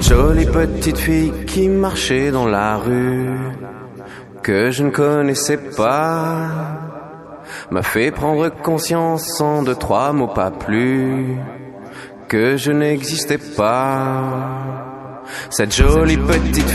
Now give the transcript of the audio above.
Une jolie petite fille qui marchait dans la rue, que je ne connaissais pas, m'a fait prendre conscience en 2, 3 mots pas plus, que je n'existais pas. Cette jolie petite